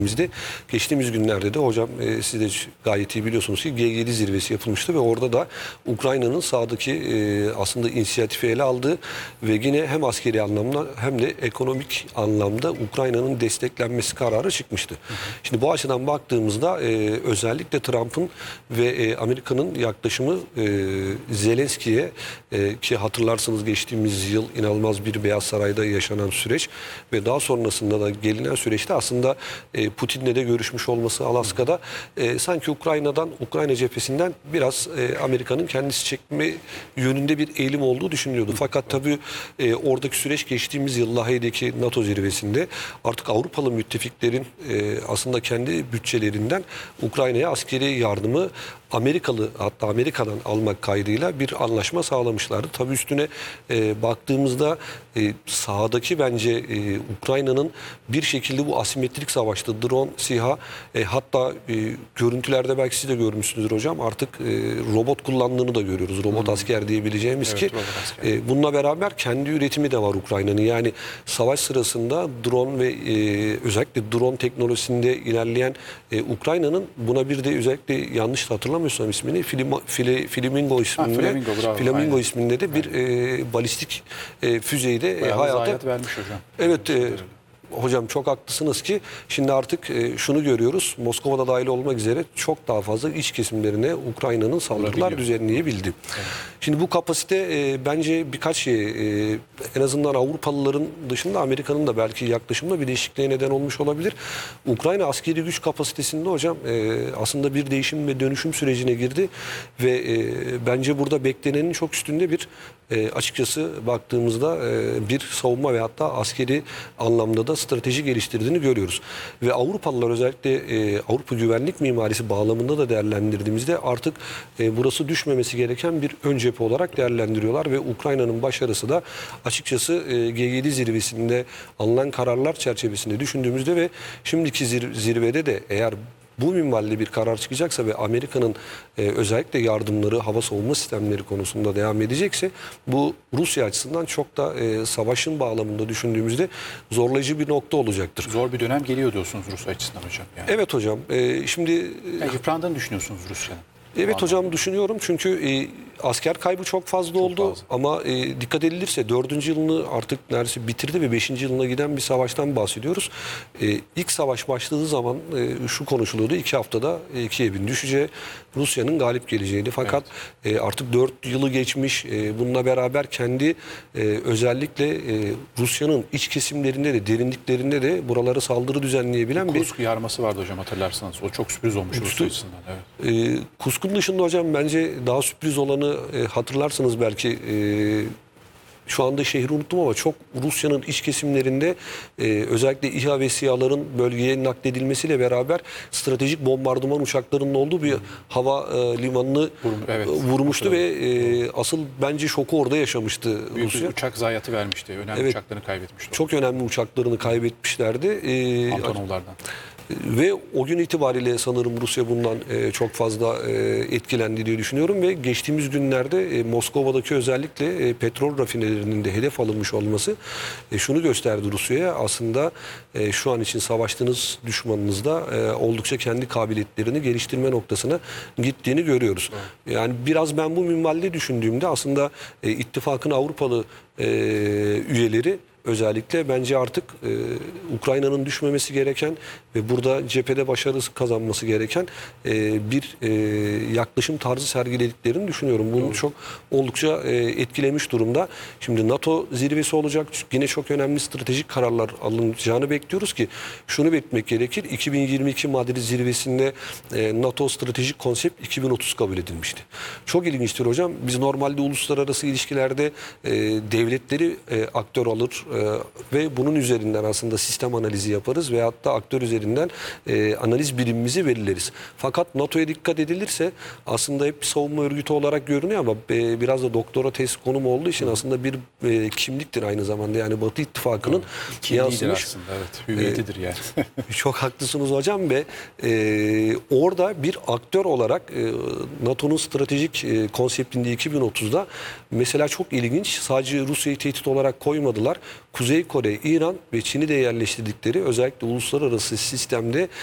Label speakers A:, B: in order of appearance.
A: Bizde geçtiğimiz günlerde de hocam siz de gayet iyi biliyorsunuz ki G7 zirvesi yapılmıştı ve orada da Ukrayna'nın sahadaki aslında inisiyatifi ele aldığı ve yine hem askeri anlamda hem de ekonomik anlamda Ukrayna'nın desteklenmesi kararı çıkmıştı. Şimdi bu açıdan baktığımızda özellikle Trump'ın ve Amerika'nın yaklaşımı Zelenski'ye ki hatırlarsınız geçtiğimiz yıl inanılmaz bir Beyaz Saray'da yaşanan süreç ve daha sonrasında da gelinen süreçte aslında Putin'le de görüşmüş olması Alaska'da sanki Ukrayna cephesinden biraz Amerika'nın kendisi çekme yönünde bir eğilim olduğu düşünülüyordu. Fakat tabii oradaki süreç geçtiğimiz yıl Lahey'deki NATO zirvesinde artık Avrupalı müttefiklerin aslında kendi bütçelerinden Ukrayna'ya askeri yardımı hatta Amerika'dan almak kaydıyla bir anlaşma sağlamışlardı. Tabii üstüne baktığımızda sahadaki bence Ukrayna'nın bir şekilde bu asimetrik savaşta drone, SİHA hatta görüntülerde belki siz de görmüşsünüzdür hocam artık robot kullandığını da görüyoruz. Robot asker diyebileceğimiz
B: evet,
A: ki bununla beraber kendi üretimi de var Ukrayna'nın. Yani savaş sırasında drone ve özellikle drone teknolojisinde ilerleyen Ukrayna'nın buna bir de özellikle yanlış hatırlamıyorsam ismini Flamingo isminde de bir balistik füzeyi de hayata
B: vermiş hocam.
A: Evet. Hocam çok haklısınız ki şimdi artık şunu görüyoruz. Moskova'da dahil olmak üzere çok daha fazla iç kesimlerine Ukrayna'nın saldırılar düzenleyebildi. Evet. Şimdi bu kapasite bence birkaç şey en azından Avrupalıların dışında Amerika'nın da belki yaklaşımda bir değişikliğe neden olmuş olabilir. Ukrayna askeri güç kapasitesinde hocam aslında bir değişim ve dönüşüm sürecine girdi ve bence burada beklenenin çok üstünde bir açıkçası baktığımızda bir savunma ve hatta askeri anlamda da strateji geliştirdiğini görüyoruz. Ve Avrupalılar özellikle Avrupa güvenlik mimarisi bağlamında da değerlendirdiğimizde artık burası düşmemesi gereken bir ön cephe olarak değerlendiriyorlar ve Ukrayna'nın başarısı da açıkçası G7 zirvesinde alınan kararlar çerçevesinde düşündüğümüzde ve şimdiki zirvede de eğer bu minvalli bir karar çıkacaksa ve Amerika'nın özellikle yardımları, hava savunma sistemleri konusunda devam edecekse bu Rusya açısından çok da savaşın bağlamında düşündüğümüzde zorlayıcı bir nokta olacaktır.
B: Zor bir dönem geliyor diyorsunuz Rusya açısından hocam. Yani.
A: Evet hocam. Şimdi
B: yıprandığını düşünüyorsunuz Rusya'nın.
A: Evet hocam düşünüyorum çünkü asker kaybı çok fazla oldu ama dikkat edilirse 4. yılını artık neredeyse bitirdi ve 5. yılına giden bir savaştan bahsediyoruz. İlk savaş başladığı zaman şu konuşuluyordu 2 haftada Kiev'in düşeceği, Rusya'nın galip geleceğini fakat artık 4 yılı geçmiş bununla beraber kendi özellikle Rusya'nın iç kesimlerinde de derinliklerinde de buralara saldırı düzenleyebilen bir
B: Kursk yarması vardı hocam hatırlarsanız o çok sürpriz olmuş Rusya açısından. Evet.
A: Kursk'un dışında hocam bence daha sürpriz olanı hatırlarsınız belki şu anda şehri unuttum ama çok Rusya'nın iç kesimlerinde özellikle İHA ve SİHA'ların bölgeye nakledilmesiyle beraber stratejik bombardıman uçaklarının olduğu bir hava limanını vurmuştu ve asıl bence şoku orada yaşamıştı
B: Büyük
A: Rusya.
B: Bir uçak zayiatı vermişti. Önemli uçaklarını kaybetmişti.
A: Çok önemli uçaklarını kaybetmişlerdi.
B: Antonovlardan.
A: Ve o gün itibariyle sanırım Rusya bundan çok fazla etkilendi diye düşünüyorum ve geçtiğimiz günlerde Moskova'daki özellikle petrol rafinelerinin de hedef alınmış olması şunu gösterdi Rusya'ya aslında şu an için savaştığınız düşmanınızda oldukça kendi kabiliyetlerini geliştirme noktasına gittiğini görüyoruz. Evet. Yani biraz ben bu minvalde düşündüğümde aslında ittifakın Avrupalı üyeleri özellikle bence artık Ukrayna'nın düşmemesi gereken ve burada cephede başarı kazanması gereken bir yaklaşım tarzı sergilediklerini düşünüyorum. Bunu çok oldukça etkilemiş durumda. Şimdi NATO zirvesi olacak. Yine çok önemli stratejik kararlar alınacağını bekliyoruz ki şunu beklemek gerekir. 2022 Madrid zirvesinde NATO stratejik konsept 2030 kabul edilmişti. Çok ilginçtir hocam. Biz normalde uluslararası ilişkilerde devletleri aktör alır ve bunun üzerinden aslında sistem analizi yaparız veyahut da aktör üzerinden analiz birimimizi belirleriz. Fakat NATO'ya dikkat edilirse aslında hep bir savunma örgütü olarak görünüyor ama biraz da doktora tez konumu olduğu için aslında bir kimliktir aynı zamanda. Yani Batı İttifakı'nın yansımış.
B: Aslında, evet, hüviyetidir yani.
A: Çok haklısınız hocam ve orada bir aktör olarak NATO'nun stratejik konseptinde 2030'da Mesela çok ilginç, sadece Rusya'yı tehdit olarak koymadılar. Kuzey Kore, İran ve Çin'i de yerleştirdikleri özellikle uluslararası sistemde